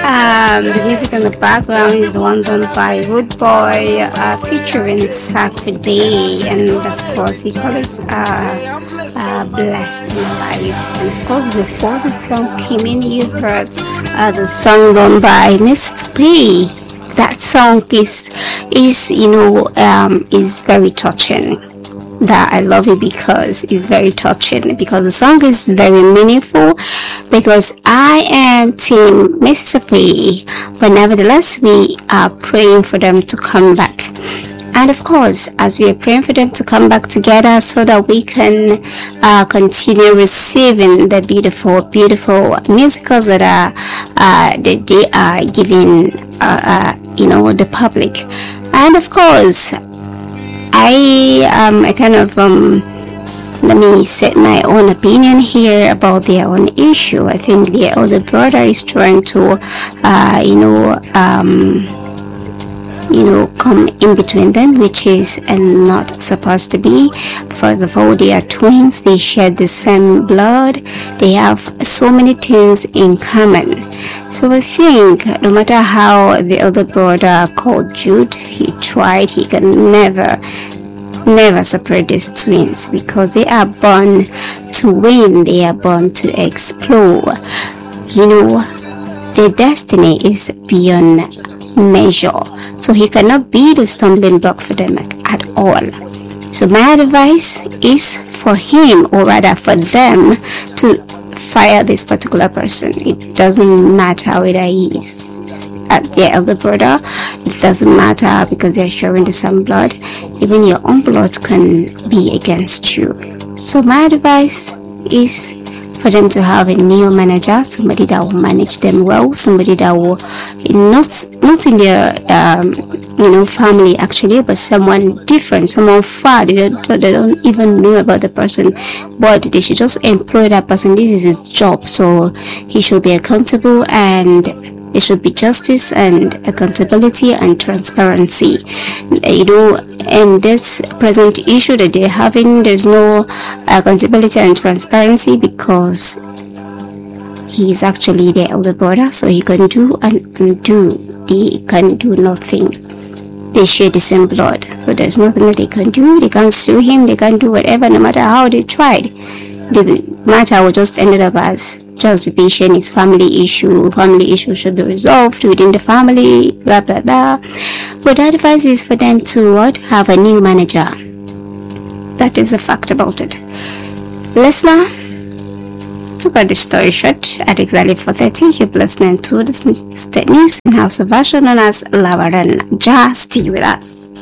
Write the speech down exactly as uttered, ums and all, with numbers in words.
Um, the music in the background is one done by Wood Boy, uh, featuring Saturday, and of course he calls it uh, uh, Blessed in Life. And of course, before the song came in, you heard uh, the song done by Mister P. That song is, is you know, um, is very touching. That I love it because it's very touching, because the song is very meaningful, because I am team Mississippi, but nevertheless we are praying for them to come back. And of course, as we are praying for them to come back together so that we can uh, continue receiving the beautiful beautiful musicals that are uh, that they are giving uh, uh, you know, the public. And of course, I um I kind of um let me set my own opinion here about their own issue. I think the older brother is trying to uh you know um you know come in between them, which is and not supposed to be. First of all, they are twins, they share the same blood, they have so many things in common. So I think no matter how the elder brother called Jude, he tried, he can never never separate these twins, because they are born to win, they are born to explore. You know, their destiny is beyond measure, so he cannot be the stumbling block for them at all. So my advice is for him, or rather for them, to fire this particular person. It doesn't matter whether he is at their elder brother, it doesn't matter, because they're sharing the same blood. Even your own blood can be against you. So my advice is for them to have a new manager, somebody that will manage them well, somebody that will not not in their um, you know family actually, but someone different, someone far. They don't, they don't even know about the person, but they should just employ that person. This is his job, so he should be accountable, and it should be justice and accountability and transparency. You know, in this present issue that they're having, there's no accountability and transparency, because he's actually their elder brother, so he can do and undo. They can do nothing. They share the same blood, so there's nothing that they can do. They can't sue him, they can't do whatever, no matter how they tried. The matter will just ended up as just be patient, it's family issue, family issue should be resolved within the family, blah blah blah. But the advice is for them to what? Have a new manager. That is a fact about it. Listener, to cut the story short, at exactly four thirty, you're listening to the State News in House of Version known as Lavaran. Just stay with us.